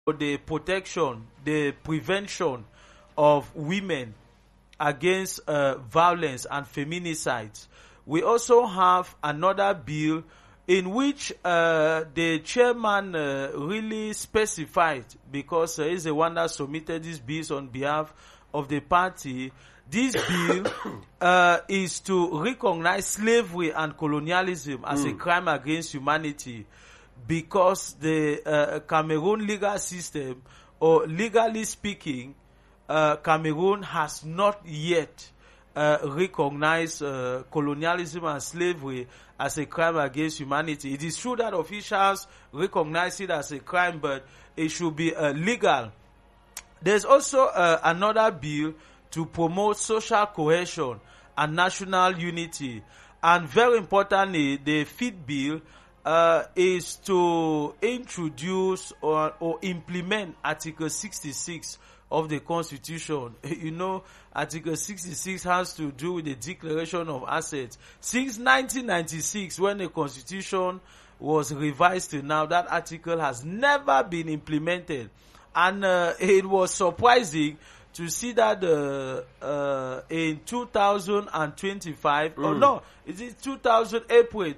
the protection, the prevention of women against violence and feminicides. We also have another bill in which the chairman really specified, because he's the one that submitted these bills on behalf of the party. This bill is to recognize slavery and colonialism as a crime against humanity, because the Cameroon legal system, or legally speaking, Cameroon has not yet recognized colonialism and slavery as a crime against humanity. It is true that officials recognize it as a crime, but it should be legal. There's also another bill to promote social cohesion and national unity. And very importantly, the fifth bill is to introduce or implement Article 66 of the Constitution. You know, Article 66 has to do with the Declaration of Assets. Since 1996, when the Constitution was revised to now, that article has never been implemented. And it was surprising to see that in 2025, or no, is it April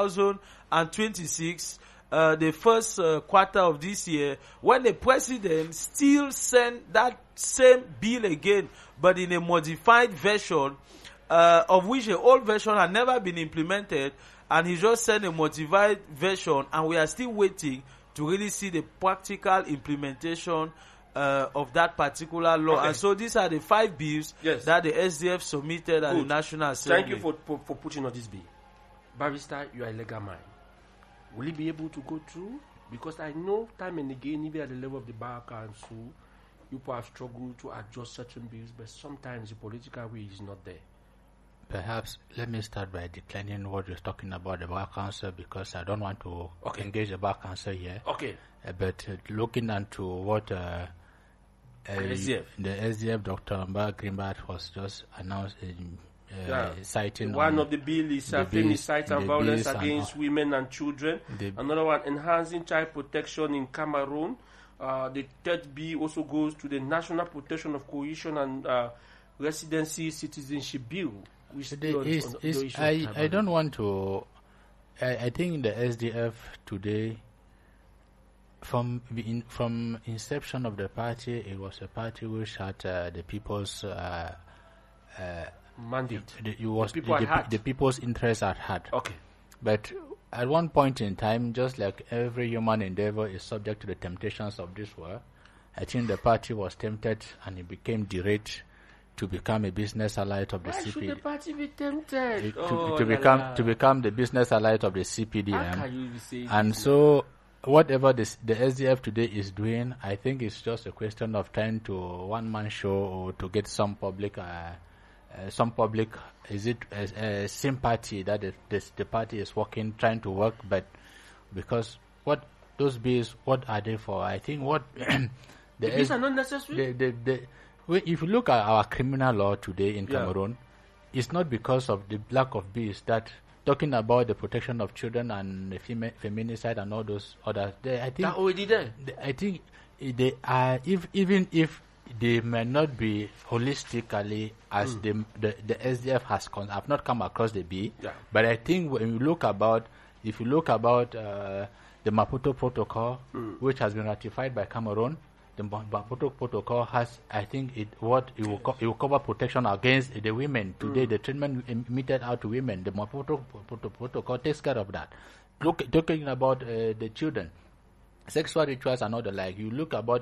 2026, the first quarter of this year, when the president still sent that same bill again, but in a modified version, of which the old version had never been implemented, and he just sent a modified version, and we are still waiting to really see the practical implementation of that particular law. Okay. And so these are the 5 bills that the SDF submitted at the National Assembly. Thank you for putting on this bill. Barrister, you are a legal man. Will you be able to go through? Because I know time and again, even at the level of the Bar Council, people have struggled to adjust certain bills, but sometimes the political will is not there. Perhaps let me start by declining what you're talking about the Bar Council, because I don't want to engage the Bar Council here. Okay. But looking into what the SDF, Dr. Amba Greenblatt was just announced citing one of the bill is femicide and violence against women and children. Another one, enhancing child protection in Cameroon. The third bill also goes to the National Protection of Cohesion and Residency Citizenship Bill. I don't want to. I think the SDF today, from inception of the party, it was a party which had the people's mandate. The people's interest at heart. Okay. But at one point in time, just like every human endeavor is subject to the temptations of this world, I think the party was tempted and it became derailed to become a business ally of the CPD. Why should the party be tempted? To become the business ally of the CPDM. How can you say and this? So whatever the SDF today is doing, I think it's just a question of trying to one-man show or to get some public sympathy that the party is trying to work, but because what those bills, what are they for? I think what the bills are not necessary. If you look at our criminal law today in Cameroon, it's not because of the lack of bills that talking about the protection of children and the feminicide and all those others. I think that already there. I think they are, even if they may not be holistically as the SDF has I've not come across the bill, but I think when you look about, if you look about the Maputo Protocol, which has been ratified by Cameroon, the Maputo Protocol has, I think, it will cover protection against the women. Today, the treatment meted out to women, the Maputo Protocol takes care of that. Talking about the children, sexual rituals and all the like. If you look about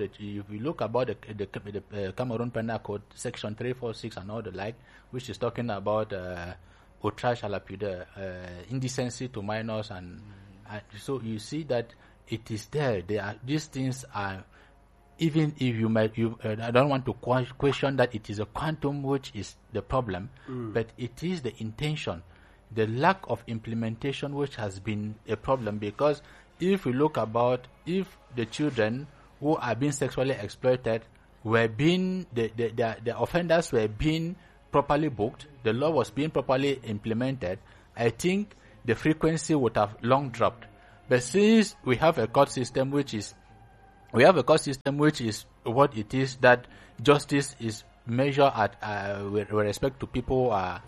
the Cameroon Penal Code, Section 346 and all the like, which is talking about outrage à la pudeur, indecency to minors, and so you see that it is there. These things are. Even if I don't want to question that it is a quantum which is the problem, but it is the intention, the lack of implementation which has been a problem. Because if you look about, if the children who are being sexually exploited were being, the offenders were being properly booked, the law was being properly implemented, I think the frequency would have long dropped. But since we have a court system which is we have a court system which is what it is, that justice is measured at with respect to people,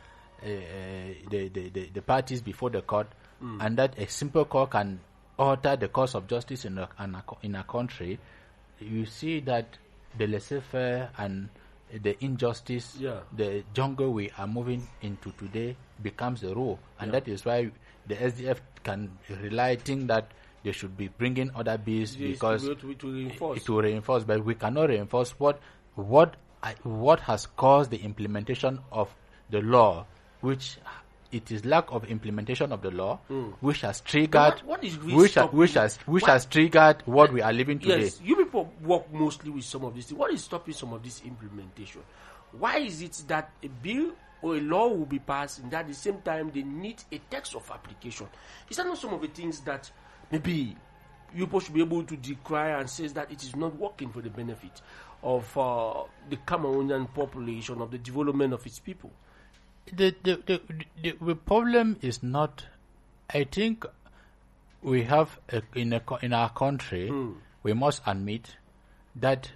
the parties before the court, and that a simple court can alter the course of justice in a country. You see that the laissez-faire and the injustice, the jungle we are moving into today becomes the rule, and that is why the SDF can think that they should be bringing other bills because to reinforce, but we cannot reinforce what has caused the implementation of the law, which it is lack of implementation of the law, which has triggered has triggered what we are living today. Yes, you people work mostly with some of these things. What is stopping some of this implementation? Why is it that a bill or a law will be passed and at the same time they need a text of application? Is that not some of the things that maybe you should be able to decry and say that it is not working for the benefit of the Cameroonian population, of the development of its people? The problem is not. I think we have in our country, we must admit that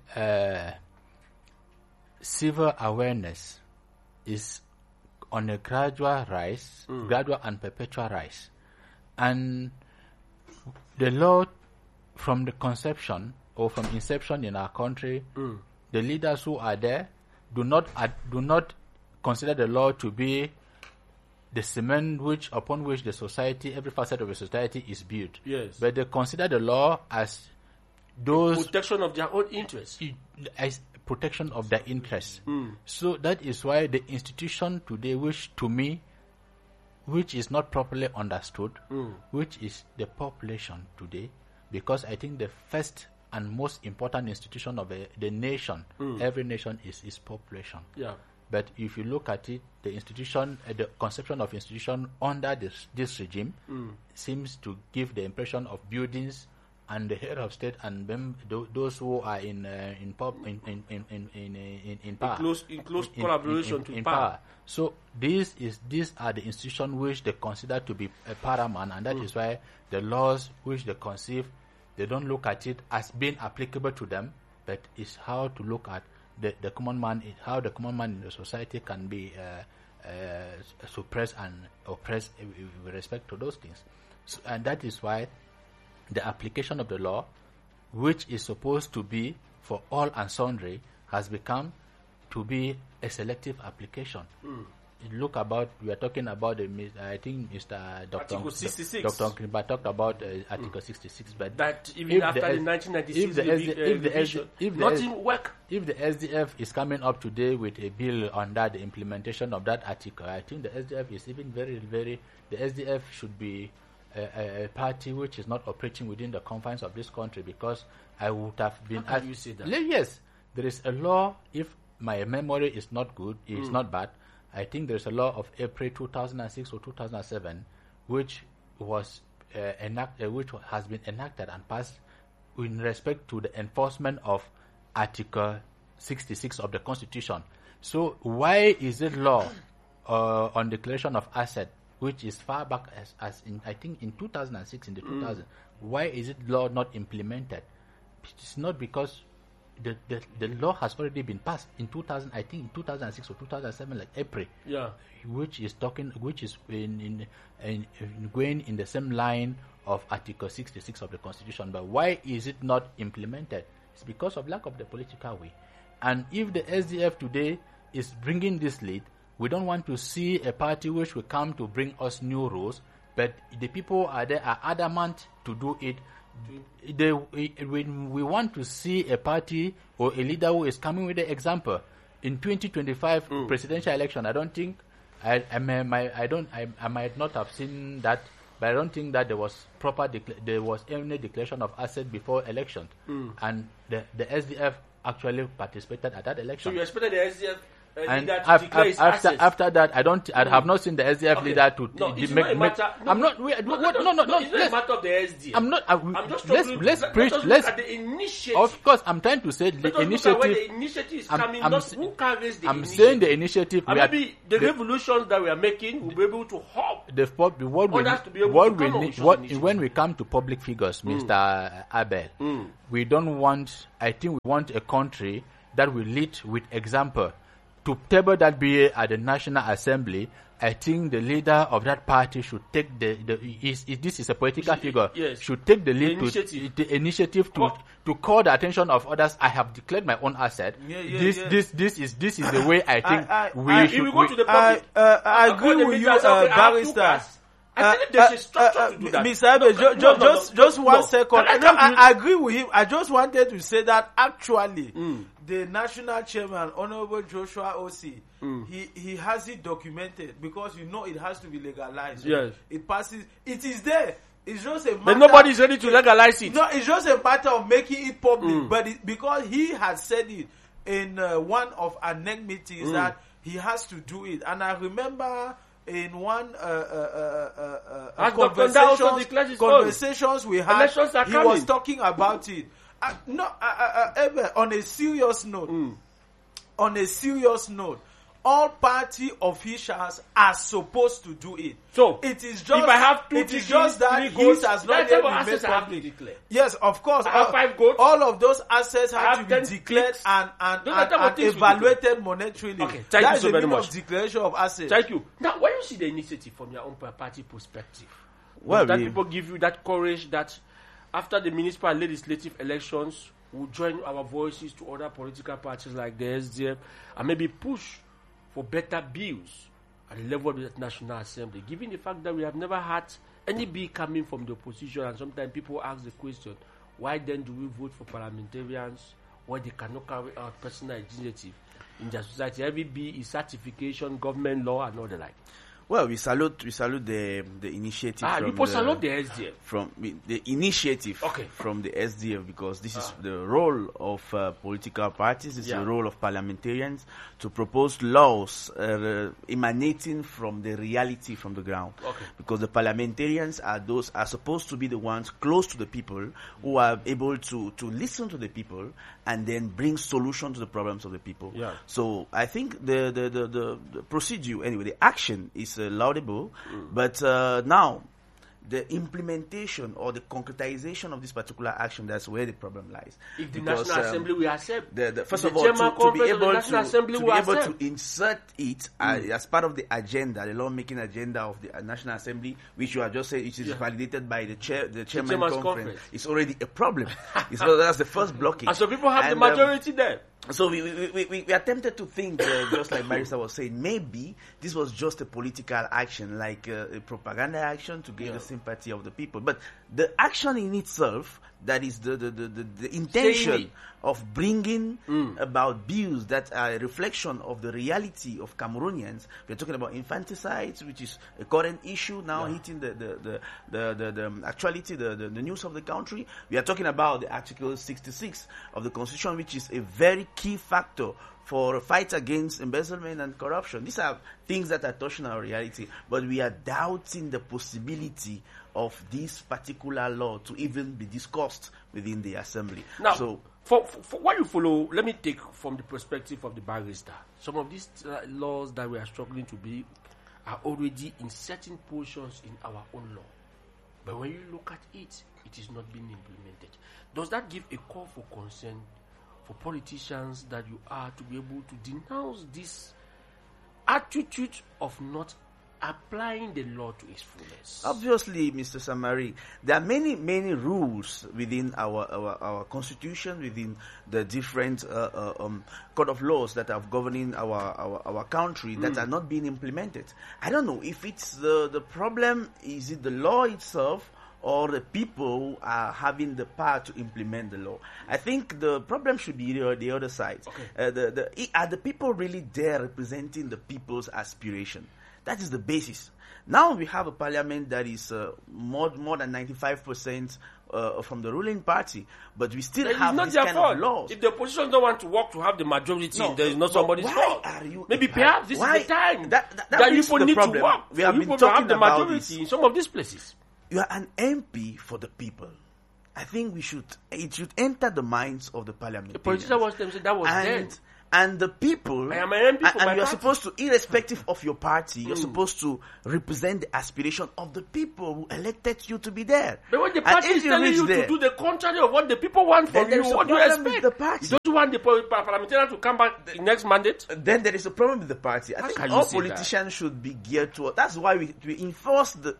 civil awareness is on a gradual rise, gradual and perpetual rise, and the law from the conception or from inception in our country, the leaders who are there do not consider the law to be the cement upon which the society, every facet of the society is built. Yes. But they consider the law as those protection of their own interests. As protection of their interests. So that is why the institution today, which to me, which is not properly understood, which is the population today, because I think the first and most important institution of the nation, every nation is population. Yeah. But if you look at it, the institution, the conception of institution under this regime seems to give the impression of buildings and the head of state and them, those who are in power, in close collaboration in power. So these are the institutions which they consider to be paramount, and that is why the laws which they conceive, they don't look at it as being applicable to them, but it's how to look at the common man, how the common man in the society can be suppressed and oppressed with respect to those things. So, and that is why the application of the law, which is supposed to be for all and sundry, has become to be a selective application. Look about, we are talking about, I think Mr. Dr. Article 66. Dr. Nkriba talked about Article 66, but that even after the 1996 nothing work. If the SDF is coming up today with a bill on that, the implementation of that article, I think the SDF is even the SDF should be a party which is not operating within the confines of this country, because I would have been... How can you say that? Yes, there is a law, if my memory is not good, it's not bad, I think there's a law of April 2006 or 2007 which was which has been enacted and passed in respect to the enforcement of Article 66 of the Constitution. So why is it law on declaration of asset, which is far back as in, I think in 2006, in the 2000, why is it law not implemented? It's not because the law has already been passed in 2000, I think in 2006 or 2007, like April. Yeah. Which is in going in the same line of Article 66 of the Constitution. But why is it not implemented? It's because of lack of the political will. And if the SDF today is bringing this lead, we don't want to see a party which will come to bring us new rules, but the people are adamant to do it. We want to see a party or a leader who is coming with the example. In 2025 presidential election, I don't think I might not have seen that, but I don't think that there was there was any declaration of asset before election, and the SDF actually participated at that election. So you expected the SDF And leader to declare his assets. after that, I have not seen the SDF leader to No, it's not a matter. I'm not. Wait, No, what? No. It's not a matter of the SDF. I'm not. I'm just struggling. Let's preach. Let us Let's. look at the initiative. Of course, I'm trying to say Let the us look at where initiative. the initiative is I'm- coming. I'm Not s- who can raise the I'm initiative. saying the initiative. And We are, maybe the revolutions that we are making will be able to help. what Others to be able what to we come up need, with what such initiative. when we come to public figures, Mr. Abel, we don't want. I think we want a country that will lead with example. To table that BA at the National Assembly, I think the leader of that party should take this is a political figure, yes. should take the lead The initiative to call the attention of others. I have declared my own asset. This is the way I think we should. If we go to the public, I agree with you, Barrister. I think there's a structure to do that. Mr. Abe, just one second. I agree with him. I just wanted to say that actually, the national chairman, Honorable Joshua Osi, he has it documented because it has to be legalized. Yes. It passes. It is there. It's just a matter. But nobody is ready to legalize it. No, it's just a matter of making it public. But because he has said it in one of our NEC meetings that he has to do it, and I remember. In one conversations we had, he was talking about it. On a serious note, all party officials are supposed to do it. So it is just if I have it is just that he has not yet been made public. Yes, of course. I have 5 goats. All of those assets have to be declared and evaluated monetarily. Okay, thank you so very much. Of declaration of assets. Thank you. Now, when you see the initiative from your own party perspective, well, that people give you that courage that after the municipal and legislative elections, we'll join our voices to other political parties like the SDF and maybe push for better bills at the level of the National Assembly, given the fact that we have never had any bill coming from the opposition, and sometimes people ask the question, why then do we vote for parliamentarians when they cannot carry out personal initiative in their society? Every bill is certification, government law, and all the like. Well, we salute the initiative. People salute the SDF from the initiative from the SDF because this is the role of political parties. It's the role of parliamentarians to propose laws emanating from the reality from the ground. Because the parliamentarians are supposed to be the ones close to the people who are able to listen to the people and then bring solutions to the problems of the people. So I think the procedure, anyway, the action is laudable, but now the implementation or the concretization of this particular action, that's where the problem lies. If the National Assembly will accept, first of all, to be able to insert it as part of the agenda, the lawmaking agenda of the National Assembly, which you have just said, which is validated by the chairman conference, it's already a problem. That's the first blockage. And so people have the majority there. So we are tempted to think, just like Barrister was saying, maybe this was just a political action, like a propaganda action to gain the sympathy of the people. But the action in itself, that is the intention of bringing about bills that are a reflection of the reality of Cameroonians. We're talking about infanticides, which is a current issue now hitting the actuality, the news of the country. We are talking about the Article 66 of the Constitution, which is a very key factor for a fight against embezzlement and corruption. These are things that are touching our reality, but we are doubting the possibility of this particular law to even be discussed within the assembly. Now, so for what you follow, let me take from the perspective of the barrister. Some of these laws that we are struggling to be are already in certain portions in our own law. But when you look at it, it is not being implemented. Does that give a call for concern for politicians that you are to be able to denounce this attitude of not applying the law to its fullness? Obviously, Mr. Samari, there are many rules within our constitution, within the different code of laws that are governing our country that are not being implemented. I don't know if it's the problem. Is it the law itself, or the people are having the power to implement the law? I think the problem should be the other side. Are the people really there representing the people's aspiration? That is the basis. Now we have a parliament that is more than 95% from the ruling party, but we still It's have not this their kind fault. of laws. If the opposition don't want to work to have the majority, there is not somebody's why fault. are you Maybe perhaps this is the time that that brings people the need problem. to work. We have for been people to have talking the about majority this. in some of these places. You are an MP for the people. I think it should enter the minds of the parliamentarians. The politician was them said that was dead. And the people, I am an MP for and my you're party. supposed to, irrespective of your party, you're supposed to represent the aspiration of the people who elected you to be there. But when the And party if is you telling reach you there, to do the contrary of what the people want then from you, there's a what do you problem with expect? the party. You don't want the parliamentarian to come back in next mandate? then there is a problem with the party. I How think can you all say politicians should be geared toward. That's why we enforce the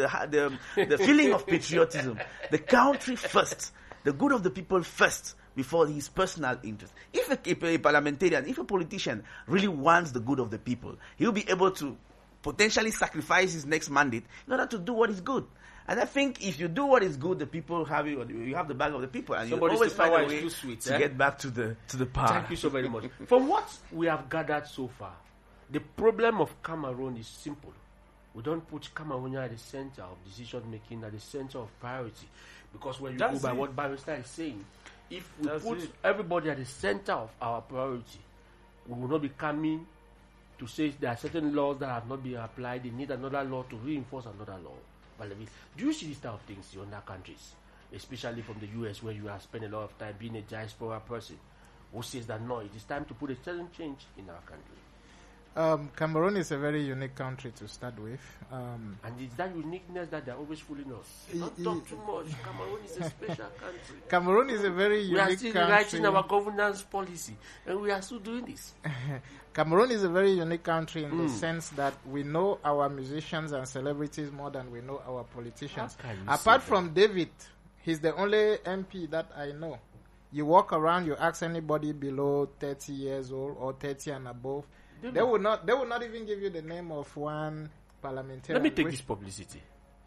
feeling of patriotism, the country first, the good of the people first, before his personal interest. If a parliamentarian, if a politician really wants the good of the people, he'll be able to potentially sacrifice his next mandate in order to do what is good. And I think if you do what is good, the people have you. You have the back of the people, and Somebody's you always find a power is way too sweet, to get back to the power. Thank you so very much. From what we have gathered so far, the problem of Cameroon is simple. We don't put Cameroon at the center of decision making, at the center of priority. Because when you That's go by it. what Barrister is saying, if we That's put it. everybody at the center of our priority, we will not be coming to say there are certain laws that have not been applied. They need another law to reinforce another law. Valerie, do you see this type of things in other countries, especially from the US, where you have spent a lot of time being a diaspora person, who says that no, it is time to put a certain change in our country? Cameroon is a very unique country to start with. And it's that uniqueness that they're always fooling us. Not talk too much. Cameroon is a special country. Cameroon is a very We are unique still country. writing our governance policy, and we are still doing this. Cameroon is a very unique country in the sense that we know our musicians and celebrities more than we know our politicians. How can you Apart say from David, he's the only MP that I know. You walk around, you ask anybody below 30 years old or 30 and above, they will not even give you the name of one parliamentarian. Let me take this publicity.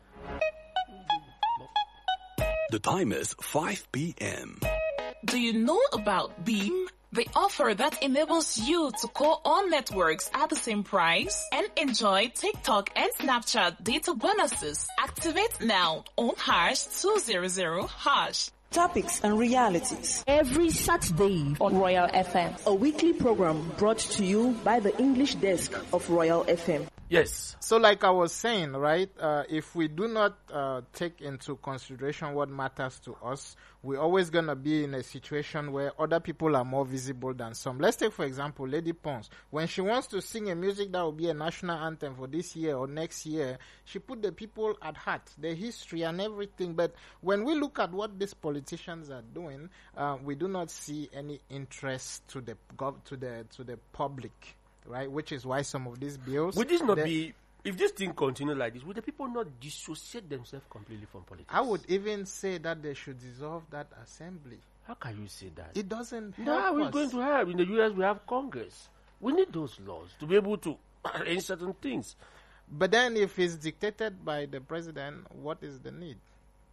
The time is 5 p.m. Do you know about Beam? The offer that enables you to call all networks at the same price and enjoy TikTok and Snapchat data bonuses. Activate now on #200#. Topics and realities. Every Saturday on Royal FM. A weekly program brought to you by the English desk of Royal FM. Yes. So like I was saying, right, if we do not take into consideration what matters to us, we're always going to be in a situation where other people are more visible than some. Let's take, for example, Lady Pons. When she wants to sing a music that will be a national anthem for this year or next year, she put the people at heart, the history and everything. But when we look at what these politicians are doing, we do not see any interest to the public. Right, which is why some of these bills. Would this not be, if this thing continue like this, would the people not dissociate themselves completely from politics? I would even say that they should dissolve that assembly. How can you say that? It doesn't help No, we're us. going to have, in the US, we have Congress. We need those laws to be able to arrange certain things. But then if it's dictated by the president, what is the need?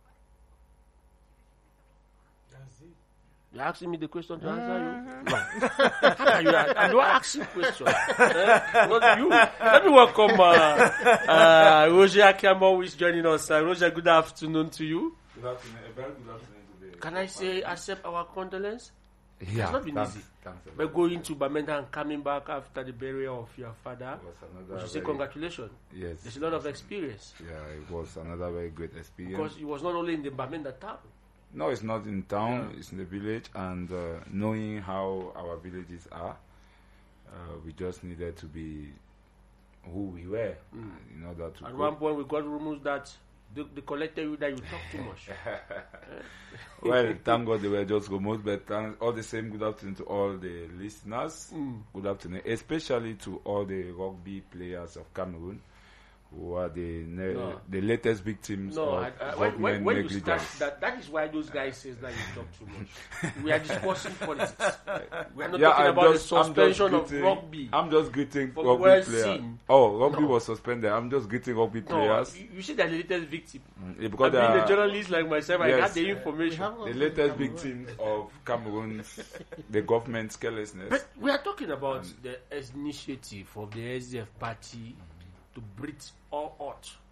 You're asking me the question to answer you? No. How can you ask? I don't ask you questions. Not you. Let me welcome Roger Akiamo, who is joining us. Roger, good afternoon to you. Good afternoon. A very good afternoon today. Can I say accept our condolence? Yeah, It's not been easy. Thanks a We're lot. going to Bamenda and coming back after the burial of your father. It was another We should say very- congratulations. Yes. There's a lot of experience. Yeah, it was another very great experience. Because it was not only in the Bamenda town. No, it's not in town, it's in the village, and knowing how our villages are, we just needed to be who we were in order to At go. one point, we got rumors that they collected you that you talk too much. Well, thank God they were just remote, but all the same, good afternoon to all the listeners. Good afternoon, especially to all the rugby players of Cameroon, who are the latest victims No, of when government you start negligence. that is why those guys says that you talk too much. We are discussing politics. We are not Yeah, talking I'm about the just- I'm just suspension of greeting- rugby. I'm just greeting For rugby well players. seen. Oh, rugby No. was suspended. I'm just greeting rugby No, players. you see that the latest victim. Because And they being a are journalist like myself, I Yes. got the information. the latest victims of Cameroon's, the government's carelessness. But we are talking about the initiative of the SDF party to breathe all out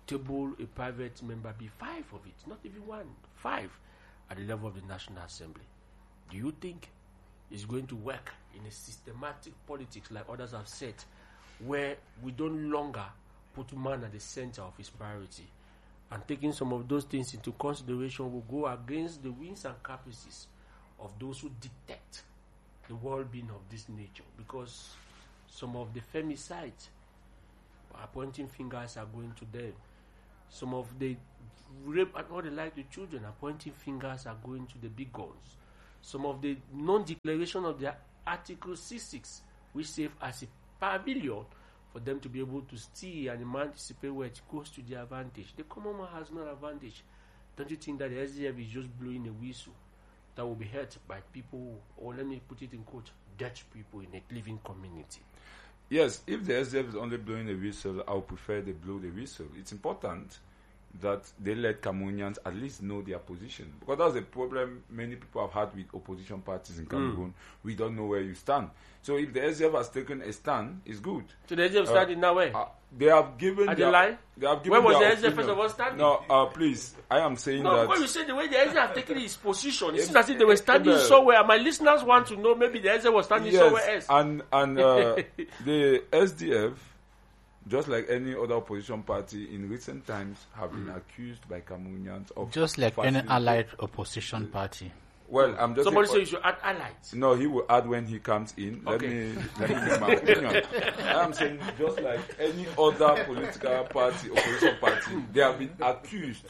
table a private member bill, 5 of it, not even 1, 5 at the level of the National Assembly. Do you think it's going to work in a systematic politics like others have said, where we don't longer put man at the center of his priority, and taking some of those things into consideration will go against the whims and caprices of those who dictate the well-being of this nature? Because some of the femicides are pointing fingers are going to them. Some of the rape and all the like the children are pointing fingers are going to the big guns. Some of the non-declaration of their Article 66, which serve as a pavilion for them to be able to steal and anticipate where it goes to their advantage. The common man has no advantage. Don't you think that the SDF is just blowing a whistle that will be heard by people, or let me put it in quote, dead people in a living community? Yes, if the SDF is only blowing a whistle, I would prefer they blow the whistle. It's important that they let Cameroonians at least know their position. Because that's a problem many people have had with opposition parties in Cameroon. We don't know where you stand. So if the SDF has taken a stand, it's good. So the SDF standing now where? They have given at the line? They have given where was their the SDF first of all standing? No, please. I am saying that... No, because you said the way the SDF have taken his position, it seems as if they were standing somewhere. My listeners want to know maybe the SDF was standing somewhere else. And the SDF, just like any other opposition party in recent times, have been accused by Cameroonians of... Just like any allied opposition party. Well, I'm just... Somebody said you should add allies. No, he will add when he comes in. Okay. Let me give my opinion. I'm saying just like any other political party, opposition party, they have been accused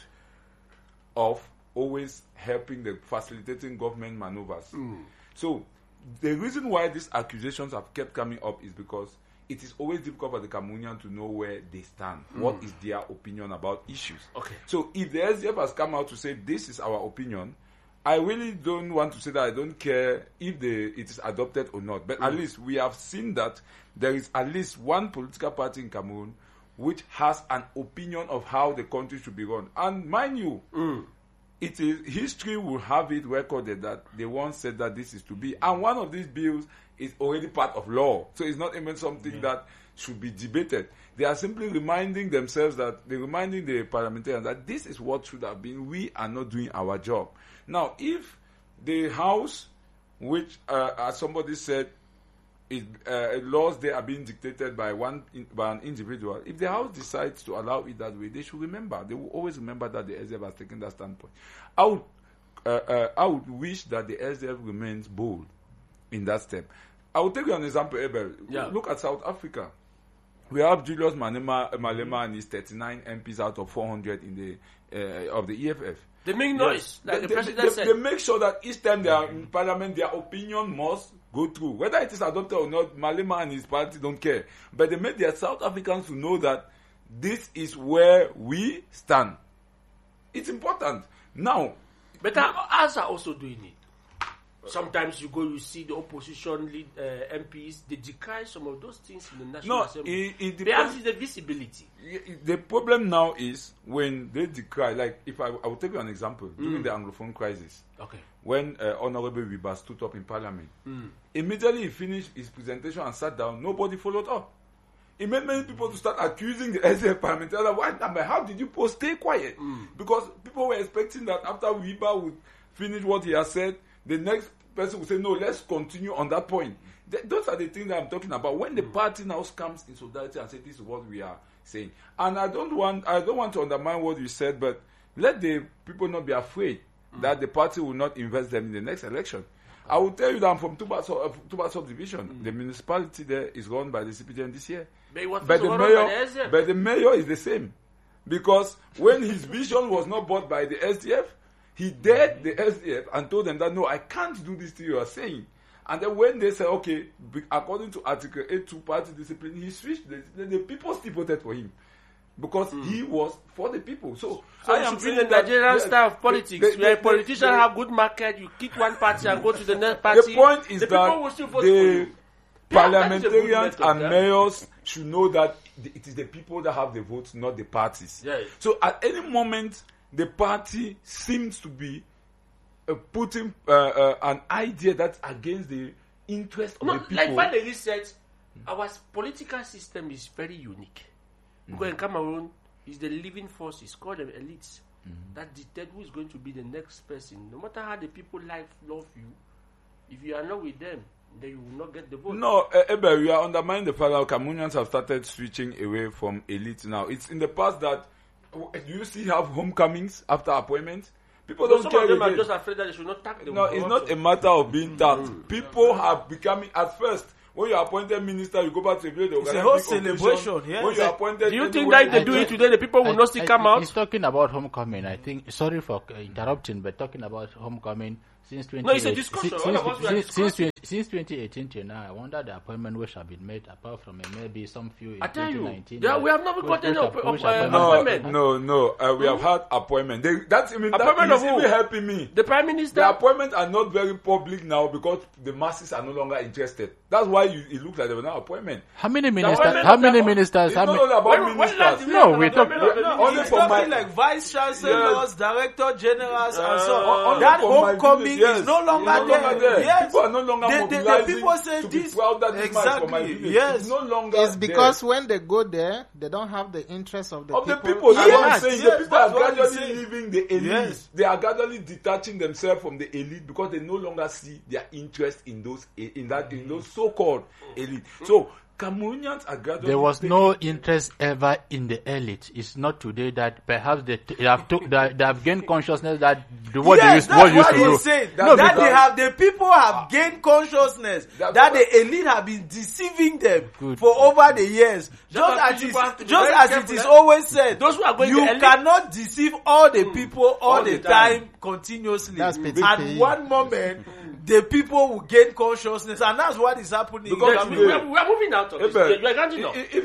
of always helping the facilitating government maneuvers. So, the reason why these accusations have kept coming up is because it is always difficult for the Cameroonian to know where they stand. What is their opinion about issues? Okay. So if the SDF has come out to say this is our opinion, I really don't want to say that I don't care if it is adopted or not. But at least we have seen that there is at least one political party in Cameroon which has an opinion of how the country should be run. And mind you, it is history will have it recorded that they once said that this is to be. And one of these bills is already part of law. So it's not even something that should be debated. They are simply reminding themselves that, they're reminding the parliamentarians that this is what should have been. We are not doing our job. Now, if the House, which, as somebody said, laws there are being dictated by an individual, if the House decides to allow it that way, they should remember. They will always remember that the SDF has taken that standpoint. I would wish that the SDF remains bold in that step. I will take you an example, Abel. Look at South Africa. We have Julius Malema and his 39 MPs out of 400 in the of the EFF. They make noise, like the president said. They make sure that each time they are in parliament, their opinion must go through. Whether it is adopted or not, Malema and his party don't care. But they make their South Africans to know that this is where we stand. It's important. Now, but others are also doing it. Sometimes you see the opposition MPs, they decry some of those things in the National Assembly. They have the visibility. The problem now is when they decry, like if I will take you an example, during the Anglophone crisis, when Honorable Wiba stood up in Parliament, immediately he finished his presentation and sat down, nobody followed up. It made many people to start accusing the SDF parliamentarians. How did you stay quiet? Because people were expecting that after Wiba would finish what he has said, the next person will say, no, let's continue on that point. Those are the things that I'm talking about. When the party now comes in solidarity and says, this is what we are saying. And I don't want to undermine what you said, but let the people not be afraid that the party will not invest them in the next election. I will tell you that I'm from Tuba subdivision. The municipality there is run by the CPDM this year. But the mayor is the same. Because when his vision was not bought by the SDF, he dared the SDF and told them that, no, I can't do this thing you are saying. And then when they said, okay, according to Article 8, party discipline, he switched the people still voted for him. Because he was for the people. So I am in the Nigerian style of politics, where politicians have good market, you kick one party and go to the next party. The point is that the parliamentarians and mayors should know that it is the people that have the votes, not the parties. Yes. So at any moment, the party seems to be putting an idea that's against the interest of the people. Like Valerie said, our political system is very unique. Because in Cameroon, It's the living forces, call them elites, that dictate who is going to be the next person. No matter how the people love you, if you are not with them, then you will not get the vote. No, Ebe, we are undermining the fact that Cameroonians have started switching away from elite now. It's in the past that, do you still have homecomings after appointment? People don't some care of them again. are just afraid that they should not tag them. No, it's not a matter of being taxed. People have becoming, at first, when you are appointed minister, you go back to the village. It's a whole celebration, yes. When you are appointed, do you think that if they do it today, the people will not still come out? He's talking about homecoming. I think. Sorry for interrupting, but talking about homecoming since 20. No, it's a discussion. Since 2018 till now, I wonder the appointment which have been made, apart from maybe some few in I tell you, 2019. we have not gotten appointment. No, we have had appointment. That's even helping me. The Prime Minister. The appointments are not very public now because the masses are no longer interested. That's why it looks like there was no appointment. How many ministers? How many ministers? It's not all about ministers. No, we're talking. Only for like vice chancellors, director generals, and so on. That homecoming is no longer there. Yes. People are no longer mobilizing the people say to this. Be proud that this man is from my village. Yes. It's no longer It's because when they go there, they don't have the interest of the people. That's what I'm saying. The people are that's gradually leaving the elite. Yes. They are gradually detaching themselves from the elite because they no longer see their interest in those so-called elite. So Cameroonians are gradually. There was no interest ever in the elite. It's not today that perhaps they have gained consciousness that what they used to do. Saying. The people have gained consciousness that the elite have been deceiving them for over the years. Just as it is always said, those who are going you cannot deceive all the people all the time continuously. At one moment, the people will gain consciousness, and that's what is happening. Because we are moving out of this. If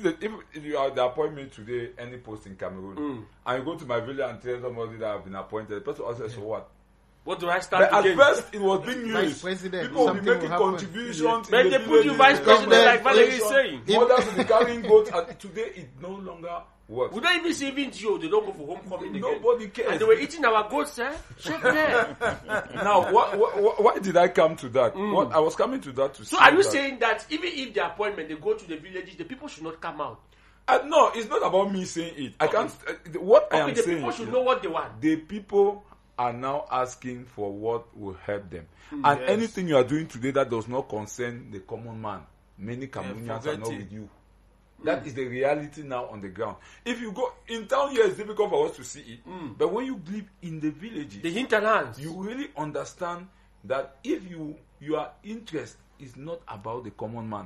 you are the appointment today, any post in Cameroon, and you go to my village and tell somebody that I've been appointed, the person will say, so what? What do I start but to at first, it was being used. People will be making contributions. But they put you vice president, like Valerie is saying. Mothers will be carrying goats, and today it no longer works. We don't even see even Gio, they don't go for homecoming again. Nobody cares. And they were eating our goats, Check there. Now, why did I come to that? I was coming to that to So are you saying that even if the appointment, they go to the villages, the people should not come out? No, it's not about me saying it. I can't. I am saying. The people should know what they want. The people are now asking for what will help them. And anything you are doing today that does not concern the common man, many Cameroonians are not with you. That is the reality now on the ground. If you go in town here, it's difficult for us to see it. But when you live in the villages, the hinterlands, you really understand that if your interest is not about the common man.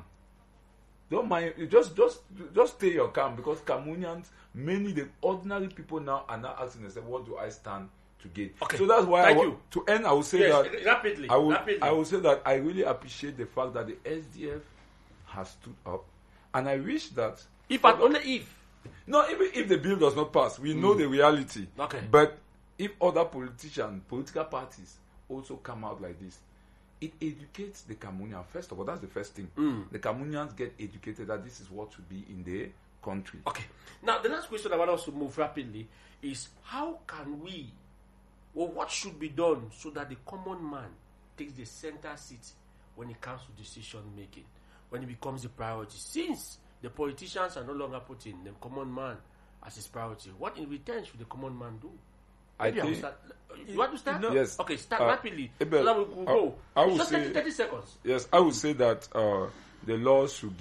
Don't mind. Just stay your calm, because Cameroonians, many the ordinary people now are now asking themselves, what do I stand to gain? Okay. So that's why to end, I will say that rapidly. I will say that I really appreciate the fact that the SDF has stood up, and I wish that even if the bill does not pass, we know the reality. Okay. But if other political parties also come out like this, it educates the Cameroonians. First of all, that's the first thing. The Cameroonians get educated that this is what should be in the country. Okay. Now, the last question I want us to move rapidly is, how can we, or what should be done so that the common man takes the center seat when it comes to decision making, when it becomes a priority? Since the politicians are no longer putting the common man as his priority, what in return should the common man do? You want to start? No. Yes. Okay, start rapidly. So that we will go. I will just say 30 seconds. Yes, I would say that the laws should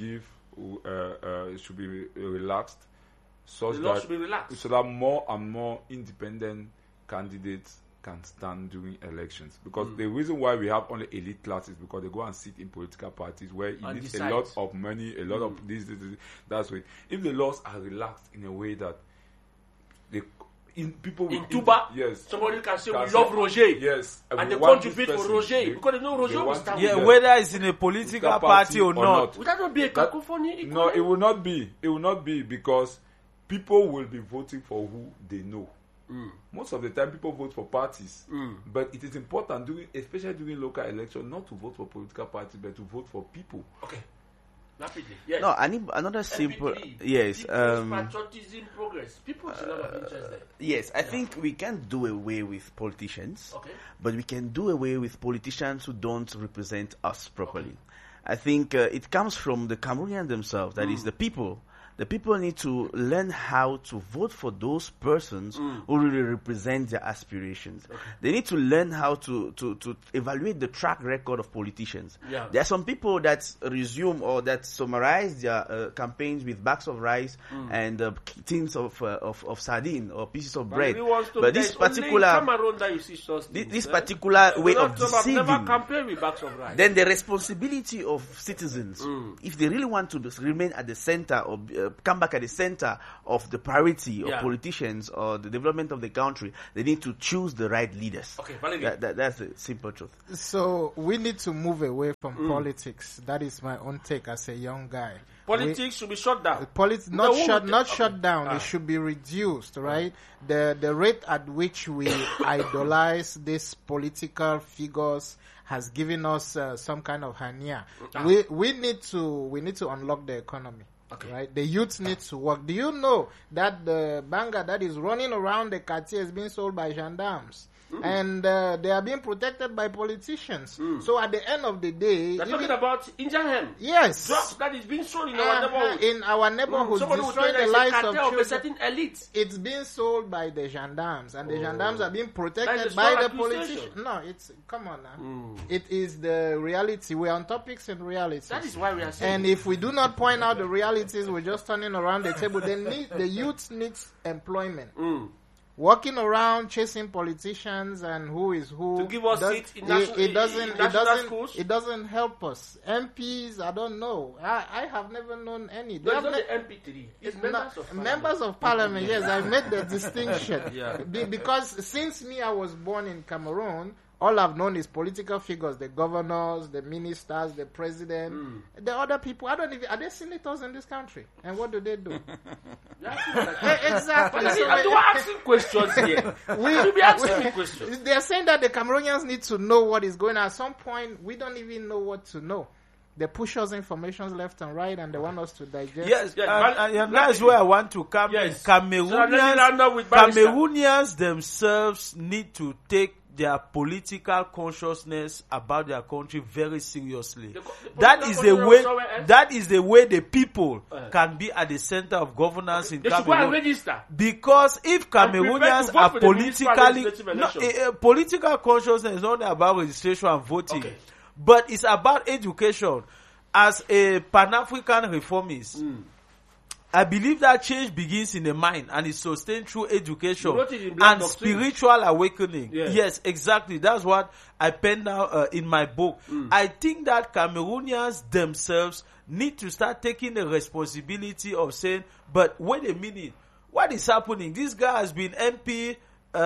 should be relaxed, so that more and more independent candidates can stand during elections. Because the reason why we have only elite classes is because they go and sit in political parties where it needs a lot of money, a lot of this. That's why. If the laws are relaxed in a way that people in Tuba, somebody can say, we love Roger. Yes. And they contribute for Roger. Because they know Roger will stand. Yeah, whether it's in a political party or not. Would that not be a cacophony? No, it will not be. It will not be, because people will be voting for who they know. Most of the time, people vote for parties. But it is important, especially during local elections, not to vote for political parties, but to vote for people. Okay. Rapidly. Yes. No, I need another simple. Yes. Patriotism progress. People should not have interest there. Yes, I think we can't do away with politicians, but we can do away with politicians who don't represent us properly. I think it comes from the Cameroonians themselves, that is the people, the people need to learn how to vote for those persons who really represent their aspirations. They need to learn how to evaluate the track record of politicians. Yeah. There are some people that resume or that summarize their campaigns with bags of rice and tins of sardine or pieces of bread. But this particular way of deceiving, never campaigned with bags of rice. then the responsibility of citizens, if they really want to remain at the center or come back at the center of the priority of politicians or the development of the country, they need to choose the right leaders. Okay, that's the simple truth. So we need to move away from politics. That is my own take as a young guy. Politics should be shut down. Not shut down. It should be reduced, right? The rate at which we idolize these political figures has given us some kind of hernia. We need to unlock the economy. Okay. Right, the youth need to work. Do you know that the banger that is running around the Cartier is being sold by gendarmes? And they are being protected by politicians. So at the end of the day, you're talking about Injahem. Yes, drugs that is being sold in our neighborhood. In our neighborhood, destroying the lives of children. A certain elite. It's being sold by the gendarmes, and the gendarmes are being protected by the politicians. No, come on now. It is the reality. We are on topics and realities. That is why we are saying. And if we do not point out the realities, we're just turning around the table. The youth needs employment. Walking around chasing politicians and who is who to give us seats in national schools. It doesn't help us. MPs, I don't know. I have never known any. No, it's not the MP3. It's members of parliament. Yes, I made the distinction. Because since I was born in Cameroon, all I've known is political figures, the governors, the ministers, the president, the other people. Are they senators in this country? And what do they do? Exactly. I'm asking questions here. We be asking me questions. They're saying that the Cameroonians need to know what is going on. At some point, we don't even know what to know. They push us information left and right, and they want us to digest. Yes, and that's where I want to come in. Cameroonians themselves need to take their political consciousness about their country very seriously. That is the way the people can be at the center of governance in Cameroon. They should go and register. Because if Cameroonians are political consciousness is not about registration and voting, but it's about education. As a Pan-African reformist, I believe that change begins in the mind and is sustained through education and spiritual awakening. Yeah. Yes, exactly. That's what I penned out in my book. I think that Cameroonians themselves need to start taking the responsibility of saying, but wait a minute, what is happening? This guy has been MP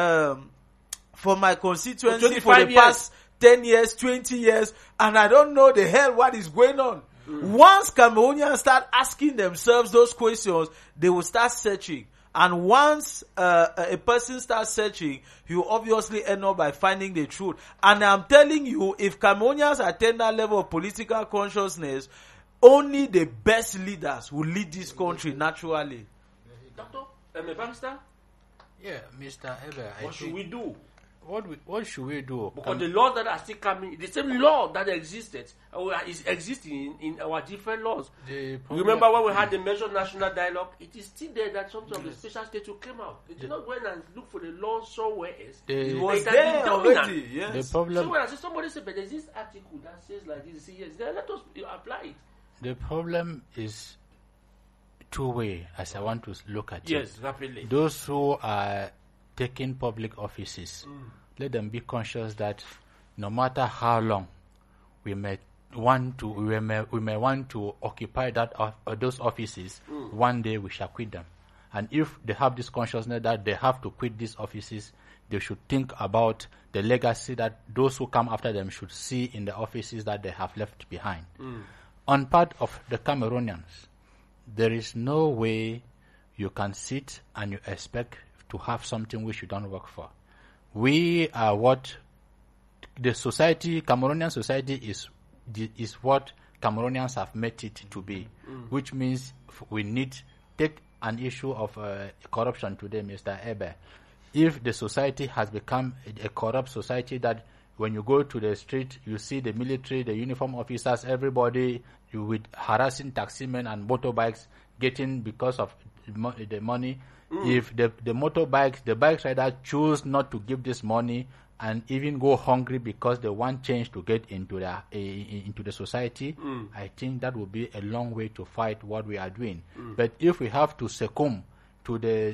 for my constituency for the past 10 years, 20 years, and I don't know the hell what is going on. Once Cameroonians start asking themselves those questions, they will start searching. And once a person starts searching, he will obviously end up by finding the truth. And I'm telling you, if Cameroonians attain that level of political consciousness, only the best leaders will lead this country naturally. Doctor, Barrister? Yeah, Mr. Eber. What should we do? What should we do? Because the laws that are still coming, the same law that existed is existing in our different laws. Remember when we had the Measure National Dialogue? It is still there that some of the special states will come out. They did not go in and look for the law somewhere else. It was there already. Yes. The problem. So when I say somebody said, but there's this article that says like this, yes, then let us apply it. The problem is two-way, as I want to look at it. Yes, rapidly. Those who are taking public offices, let them be conscious that no matter how long we may want to occupy those offices, one day we shall quit them. And if they have this consciousness that they have to quit these offices, they should think about the legacy that those who come after them should see in the offices that they have left behind. On part of the Cameroonians, there is no way you can sit and you expect to have something which you don't work for. We are what the society, Cameroonian society is what Cameroonians have made it to be, which means we need take an issue of corruption today, Mr. Eber. If the society has become a corrupt society that when you go to the street, you see the military, the uniform officers, everybody with harassing taximen and motorbikes, getting because of the money. If the motorbikes, the bike rider choose not to give this money and even go hungry because they want change to get into the society, I think that would be a long way to fight what we are doing. But if we have to succumb to the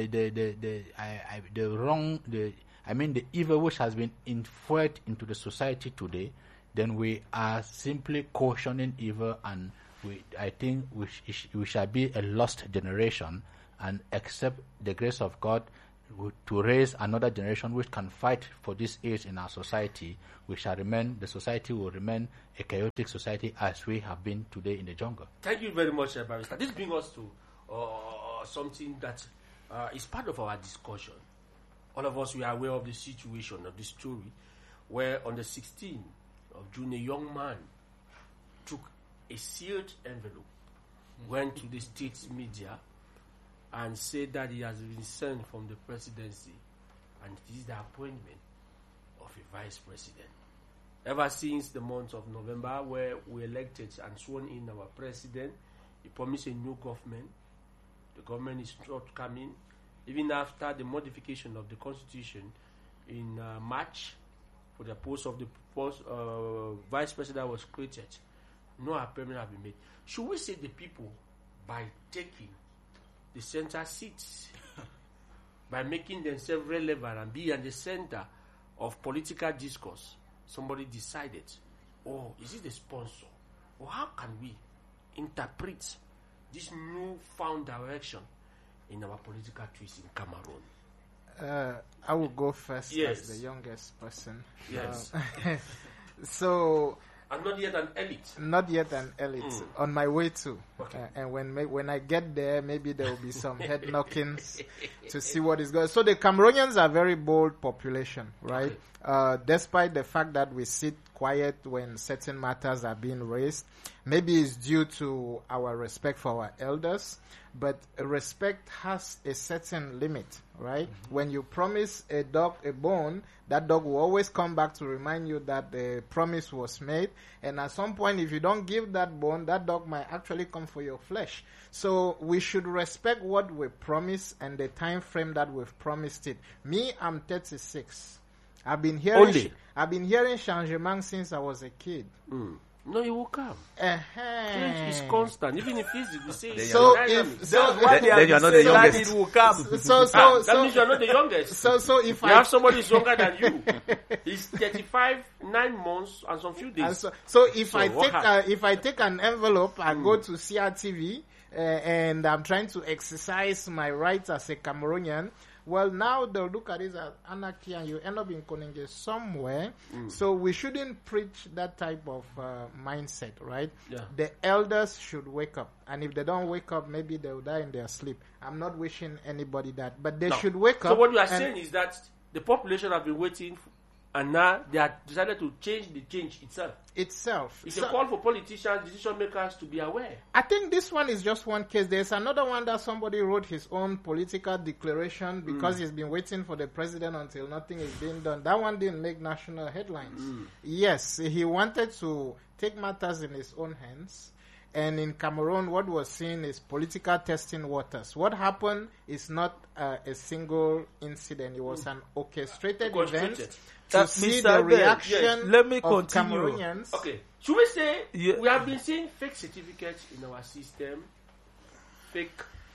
evil which has been infused into the society today, then we are simply cautioning evil, and I think we shall be a lost generation and accept the grace of God to raise another generation which can fight for this age in our society. The society will remain a chaotic society as we have been today in the jungle. Thank you very much, Barrister. This brings us to something that is part of our discussion. All of us, we are aware of the situation, of the story, where on the 16th of June, a young man took a sealed envelope, went to the state media, and said that he has been sent from the presidency, and it is the appointment of a vice president. Ever since the month of November, where we elected and sworn in our president, he promised a new government. The government is not coming. Even after the modification of the constitution in March, for the post of the vice president was created, no appointment has been made. Should we say the people, by taking the center seats, by making themselves relevant and be at the center of political discourse, somebody decided, is it the sponsor? Or how can we interpret this newfound direction in our political twist in Cameroon? I will go first Yes. as the youngest person. Yes. So I'm not yet an elite. Not yet an elite. On my way to. Okay. And when I get there, maybe there will be some head knockings to see what is going on. So the Cameroonians are a very bold population, right? Okay. Despite the fact that we sit quiet when certain matters are being raised, maybe it's due to our respect for our elders, but respect has a certain limit, right? Mm-hmm. When you promise a dog a bone, that dog will always come back to remind you that the promise was made. And at some point, if you don't give that bone, that dog might actually come for your flesh. So we should respect what we promise and the time frame that we've promised it. Me, I'm 36. I've been hearing changement since I was a kid. No, it will come. Change is constant, even if it's the same. Then you are not the youngest. It will come. That means you are not the youngest. So if you have somebody who's younger than you, he's 35, 9 months, and some few days. So if I take an envelope, I go to CRTV, and I'm trying to exercise my rights as a Cameroonian. Well, now they'll look at it as anarchy, and you end up in Konenge somewhere. So we shouldn't preach that type of mindset, right? Yeah. The elders should wake up, and if they don't wake up, maybe they'll die in their sleep. I'm not wishing anybody that, but they should wake up. So what you are saying is that the population have been waiting, and now they have decided to change the change itself. It's a call for politicians, decision makers to be aware. I think this one is just one case. There's another one that somebody wrote his own political declaration because he's been waiting for the president until nothing is being done. That one didn't make national headlines. Yes, he wanted to take matters in his own hands. And in Cameroon, what was seen is political testing waters. What happened is not a single incident. It was an orchestrated event to see the reaction Let me of continue. Cameroonians. Okay. Should we say we have been seeing fake certificates in our system, fake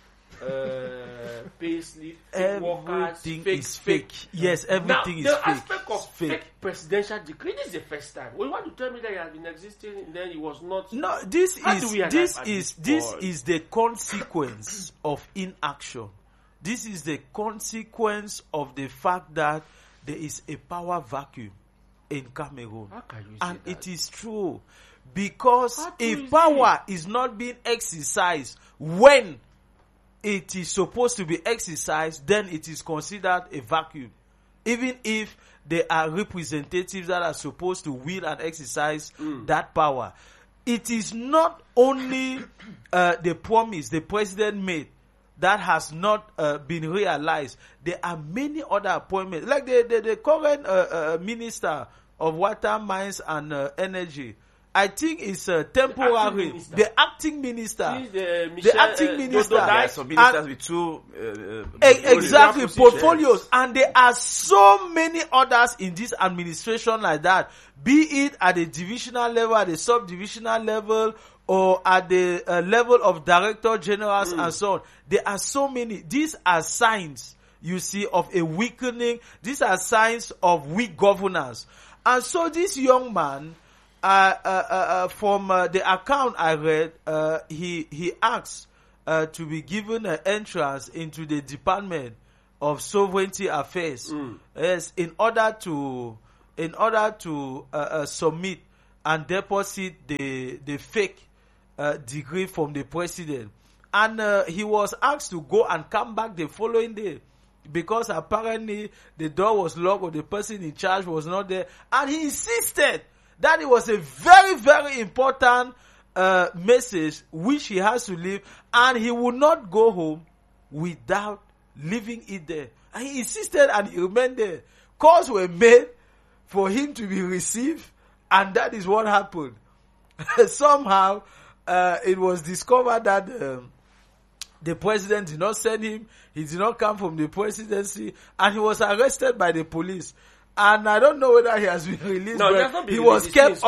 pay slip, fake workers, fake. Yes, everything now, is fake. The aspect of fake presidential decree, this is the first time. Well, you want to tell me that it has been existing and then it was not? No, this is the consequence of inaction. This is the consequence of the fact that there is a power vacuum in Cameroon. How can you say and that? it is true. Because if power is not being exercised when it is supposed to be exercised, then it is considered a vacuum. Even if there are representatives that are supposed to wield and exercise that power. It is not only the promise the president made that has not been realized. There are many other appointments. Like the current minister of water, mines and energy. I think it's temporary. The acting minister. The acting minister. There are some ministers with two exactly portfolios, and there are so many others in this administration like that. Be it at the divisional level, at the sub-divisional level, or at the level of director generals and so on. There are so many. These are signs, you see, of a weakening. These are signs of weak governance. And so this young man, from the account I read, he asked to be given an entrance into the Department of Sovereignty Affairs, yes, in order to submit and deposit the fake degree from the president. And he was asked to go and come back the following day, because apparently the door was locked or the person in charge was not there. And he insisted that it was a very, very important message which he has to leave, and he would not go home without leaving it there. And he insisted, and he remained there. Calls were made for him to be received, and that is what happened. Somehow, it was discovered that the president did not send him. He did not come from the presidency, and he was arrested by the police. And I don't know whether he has been released. No, but he was kept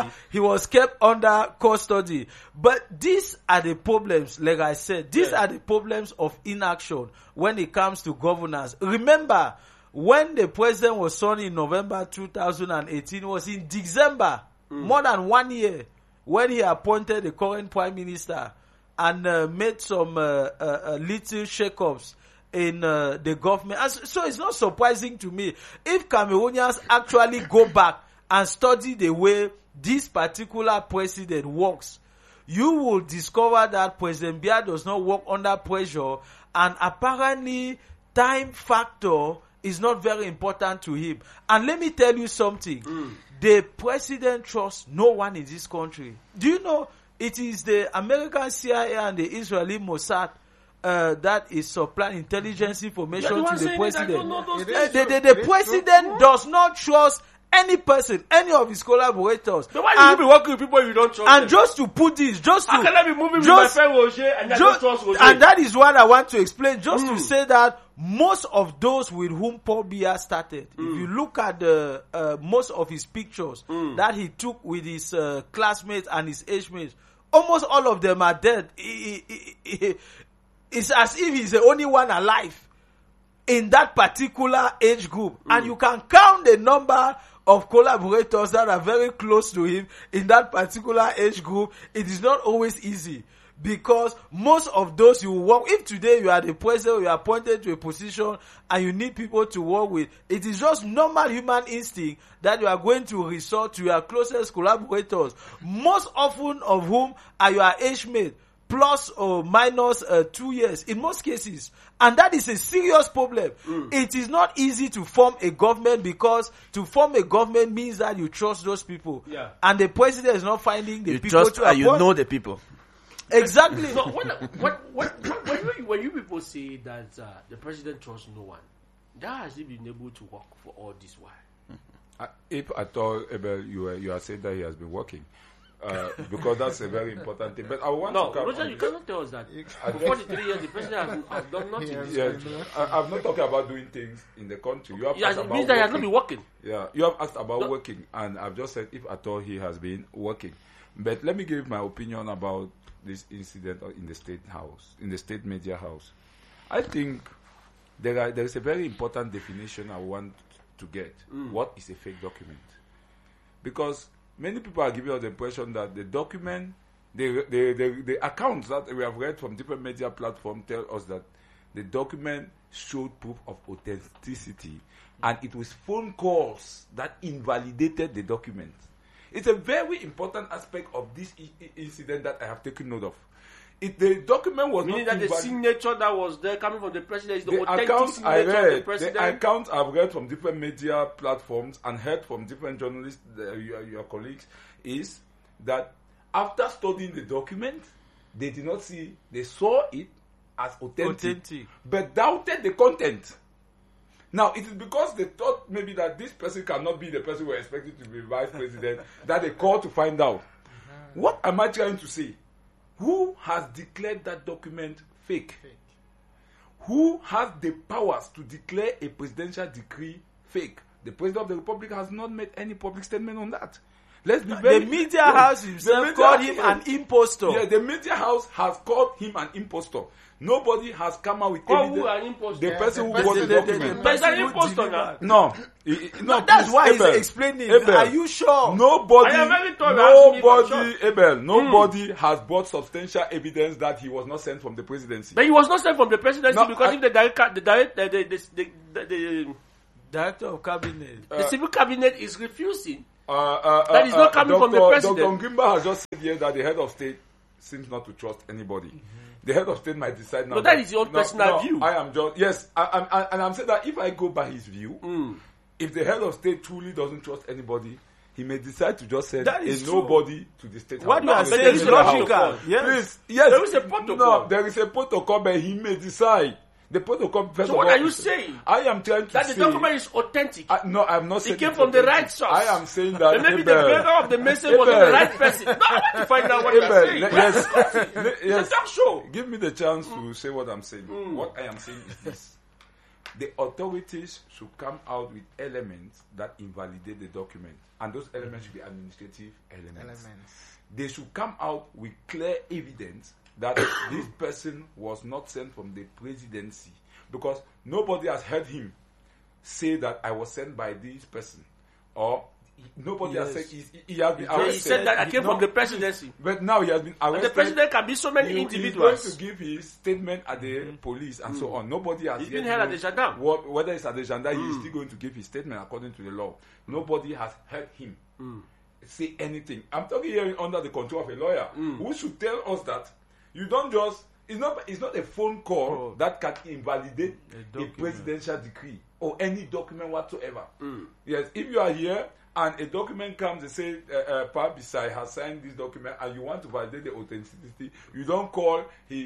under custody. But these are the problems, like I said, these are the problems of inaction when it comes to governance. Remember, when the president was sworn in November 2018, it was in December, more than 1 year, when he appointed the current prime minister and made some little shake-ups in the government. And so it's not surprising to me if Cameroonians actually go back and study the way this particular president works. You will discover that President Biya does not work under pressure, and apparently time factor is not very important to him. And let me tell you something. The president trusts no one in this country. Do you know it is the American CIA and the Israeli Mossad that is supplying intelligence information to the president? The president does not trust any person, any of his collaborators. So why do you be working with people you don't trust? And just to put this, I cannot be moving with my friend Roger and I don't trust Roger. And that is what I want to explain, just to say that most of those with whom Paul Biya started, if you look at the most of his pictures that he took with his classmates and his age mates, almost all of them are dead. It's as if he's the only one alive in that particular age group. And you can count the number of collaborators that are very close to him in that particular age group. It is not always easy, because most of those you work, if today you are the president, you are appointed to a position and you need people to work with, it is just normal human instinct that you are going to resort to your closest collaborators, most often of whom are your age mate, plus or minus 2 years in most cases. And that is a serious problem. It is not easy to form a government, because to form a government means that you trust those people. Yeah. And the president is not finding the people trust, to appoint. You know the people. Exactly. So when you people say that the president trusts no one, that has he been able to work for all this while? If at all, Abel, you are saying that he has been working. Because that's a very important thing. But I want to come. Roger, you cannot tell us that for 43 years the president has done nothing. I'm not talking about doing things in the country. You have asked about means that he has not been working. Yeah, you have asked about working, and I've just said if at all he has been working. But let me give my opinion about this incident in the state house, in the state media house. I think there is a very important definition I want to get. What is a fake document? Because many people are giving us the impression that the document, the accounts that we have read from different media platforms tell us that the document showed proof of authenticity, and it was phone calls that invalidated the document. It's a very important aspect of this incident that I have taken note of. The document was meaning not that the signature that was there coming from the president is the authentic accounts signature of the president. The accounts I've read from different media platforms and heard from different journalists, your colleagues, is that after studying the document, they did not see, they saw it as authentic. But doubted the content. Now, it is because they thought maybe that this person cannot be the person we're expecting to be vice president that they called to find out. What am I trying to say? Who has declared that document fake? Who has the powers to declare a presidential decree fake? The President of the Republic has not made any public statement on that. Let's be very... The media house himself called him an impostor. Yeah, the media house has called him an impostor. Nobody has come out with evidence. Who an impostor? The person who bought the document. But it's an impostor now. No. No, that's why Abel, he's explaining. Abel, Are you sure? Nobody, I am very told Abel, nobody has brought substantial evidence that he was not sent from the presidency. But he was not sent from the presidency because if the Director of Cabinet. The civil cabinet is refusing. That is not coming from the president. Dr. Ngimba has just said here that the head of state seems not to trust anybody. The head of state might decide now. But that is your own personal view. I am just, yes, I'm saying that if I go by his view, if the head of state truly doesn't trust anybody, he may decide to just send nobody to the state house. What you are saying is logical. Yes. Yes. There is a protocol. No, there is a protocol, but he may decide. The protocol. So what are you saying? I am trying to say that the document is authentic. No, I'm not saying it came from the right source. I am saying that. And maybe the bearer of the message was not the right person. No, I want to find out what you're saying. Yes. Talk show. Give me the chance to say what I'm saying. What I am saying is this: the authorities should come out with elements that invalidate the document, and those elements should be administrative elements. They should come out with clear evidence that this person was not sent from the presidency, because nobody has heard him say that I was sent by this person, or nobody has said he has been arrested. He said that I came from the presidency. But now he has been arrested. And the president can be so many individuals. He's going to give his statement at the police and so on. Nobody has. He's been held at the gendarme. Whether it's at the gendarme, he's still going to give his statement according to the law. Nobody has heard him say anything. I'm talking here under the control of a lawyer who should tell us that you don't just. It's not a phone call that can invalidate a presidential decree or any document whatsoever. Yes, if you are here and a document comes and says, Pa Bisai has signed this document and you want to validate the authenticity, you don't call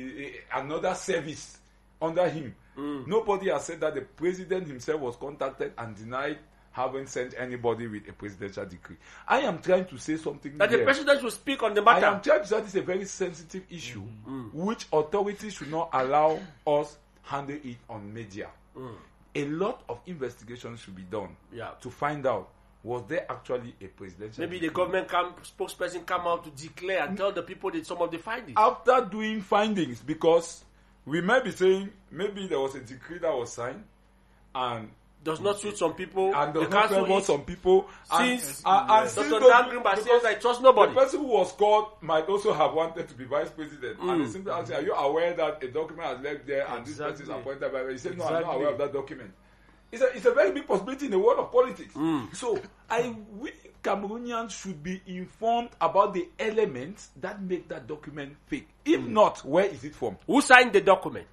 another service under him. Nobody has said that the president himself was contacted and denied having sent anybody with a presidential decree. I am trying to say something that the president should speak on the matter. I am trying to say this is a very sensitive issue which authorities should not allow us handle it on media. A lot of investigations should be done to find out, was there actually a presidential decree? The government spokesperson come out to declare and tell the people that some of the findings. After doing findings, because we might be saying maybe there was a decree that was signed and does not suit some people, and does not favor some people. Since Dr. Dangrimba says I trust nobody. The person who was called might also have wanted to be vice president. And they simply ask, are you aware that a document has left there and this person is appointed by? He said, no, I'm not aware of that document. It's a very big possibility in the world of politics. So we Cameroonians should be informed about the elements that make that document fake. If not, where is it from? Who signed the document?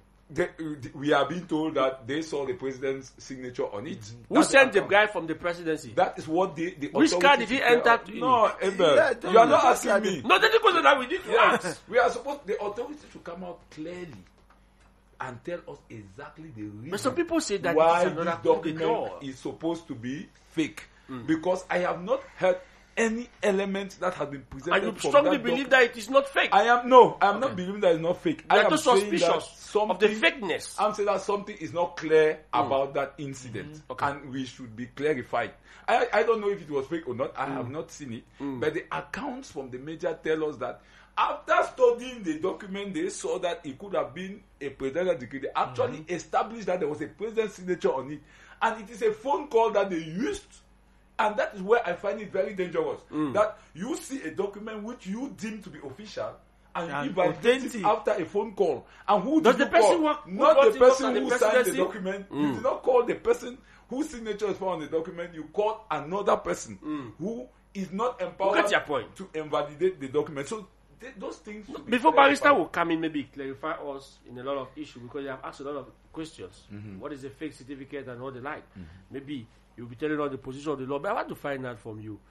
We are being told that they saw the president's signature on it. Who sent the guy from the presidency? That is what the which car did he enter? No, Abel, you are not asking me. No, that's the question that we need to ask. We are supposed the authorities to come out clearly and tell us exactly the reason. But some people say that why this document is supposed to be fake. Because I have not heard any element that has been presented. And you strongly believe that it is not fake? I am not believing that it's not fake. I am suspicious of the fakeness. I'm saying that something is not clear about that incident, and we should be clarified. I don't know if it was fake or not. I have not seen it, but the accounts from the media tell us that after studying the document, they saw that it could have been a presidential decree. They actually established that there was a president's signature on it, and it is a phone call that they used. And that is where I find it very dangerous. That you see a document which you deem to be official and you validate it after a phone call. And who did you call? Not the person who signed the document. You did not call the person whose signature is found on the document. You called another person who is not empowered to invalidate the document. So those things. Before Barrister will come in, maybe clarify us in a lot of issues, because you have asked a lot of questions. What is a fake certificate and all the like? Maybe you'll be telling us the position of the law, but I want to find out from you,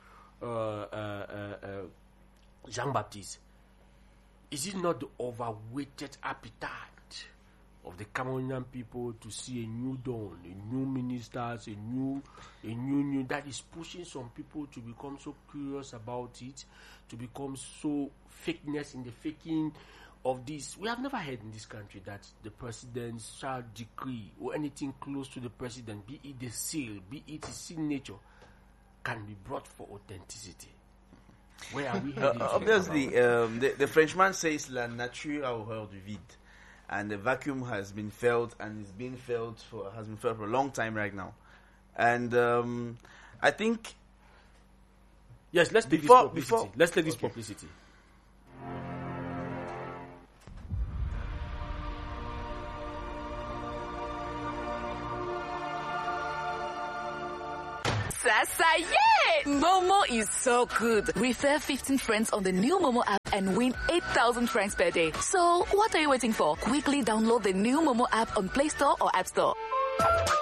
Jean-Baptiste, is it not the overweighted appetite of the Cameroonian people to see a new dawn, a new ministers, a new that is pushing some people to become so curious about it, to become so fakeness in the faking of this. We have never heard in this country that the president shall decree or anything close to the president, be it the seal, be it his signature, can be brought for authenticity. Where are we heading? Obviously, the Frenchman says la nature a horreur du vide, and the vacuum has been felt and has been felt for a long time right now. And I think yes, let's take this publicity. Let's take this publicity. Yeah! Momo is so good. Refer 15 friends on the new Momo app and win 8,000 francs per day. So, what are you waiting for? Quickly download the new Momo app on Play Store or App Store.